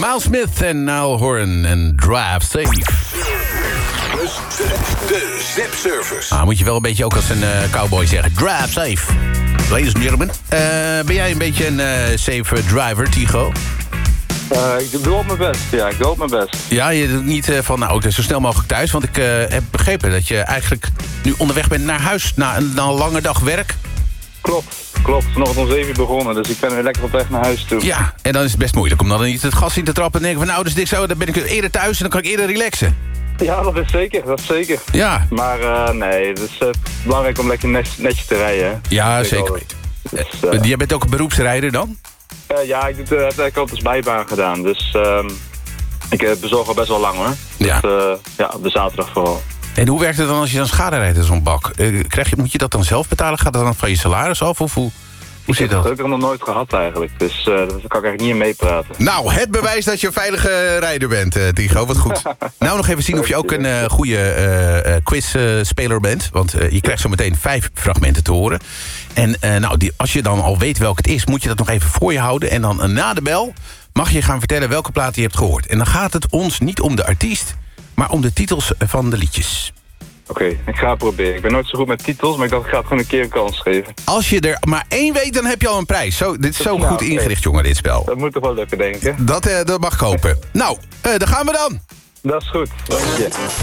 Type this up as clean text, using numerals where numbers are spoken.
Miles Smith en Niall Horan en Drive Safe. Dus de Zip-service. Moet je wel een beetje ook als een cowboy zeggen. Drive Safe. Ladies and gentlemen. Ben jij een beetje een safe driver, Tigo? Ik doe op mijn best, ja. Ik doe op mijn best. Ja, je doet niet van, nou, zo snel mogelijk thuis. Want ik heb begrepen dat je eigenlijk nu onderweg bent naar huis... na een lange dag werk. Klopt. Vanochtend om 7 uur begonnen, dus ik ben weer lekker op weg naar huis toe. Ja, en dan is het best moeilijk om dan niet het gas in te trappen... en denken van, nou, dus dit zo, dan ben ik eerder thuis... en dan kan ik eerder relaxen. Ja, dat is zeker. Ja. Maar nee, het is belangrijk om lekker netjes te rijden. Hè? Ja, zeker. Jij bent ook een beroepsrijder dan? Ja, ik heb altijd bijbaan gedaan, dus ik bezorg al best wel lang, hoor. Ja. Dus, op de zaterdag vooral. En hoe werkt het dan als je dan schade rijdt in zo'n bak? Moet je dat dan zelf betalen? Gaat dat dan van je salaris af? Of hoe zit dat? Dat heb ik nog nooit gehad eigenlijk. Dus daar kan ik eigenlijk niet in meepraten. Nou, het bewijs dat je een veilige rijder bent, Tigo. Wat goed. Nou, nog even zien of je ook een goede quizspeler bent. Want je krijgt zo meteen 5 fragmenten te horen. En als je dan al weet welk het is... moet je dat nog even voor je houden. En dan na de bel mag je gaan vertellen welke plaat je hebt gehoord. En dan gaat het ons niet om de artiest... maar om de titels van de liedjes. Oké, ik ga het proberen. Ik ben nooit zo goed met titels, maar ik dacht ik ga het gewoon een keer een kans geven. Als je er maar 1 weet, dan heb je al een prijs. Dit is zo goed ingericht, jongen, dit spel. Dat moet toch wel lukken, denk ik. Dat mag ik hopen. Nou, daar gaan we dan. Dat is goed. Dank je.